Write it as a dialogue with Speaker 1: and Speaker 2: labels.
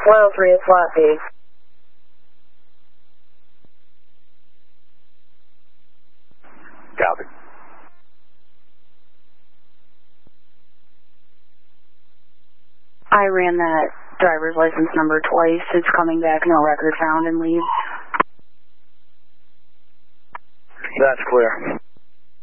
Speaker 1: 103 is flat B.
Speaker 2: Copy.
Speaker 3: I ran that driver's license number twice. It's coming back, no record found, and leave.
Speaker 2: That's clear.